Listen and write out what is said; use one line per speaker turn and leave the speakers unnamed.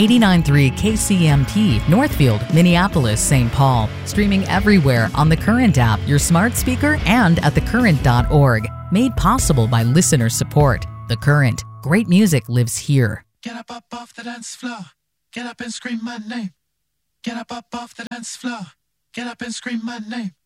89.3 KCMT, Northfield, Minneapolis, St. Paul. Streaming everywhere on the Current app, your smart speaker, and at thecurrent.org. Made possible by listener support. The Current. Great music lives here.
Get up off the dance floor. Get up and scream my name. Get up off the dance floor. Get up and scream my name.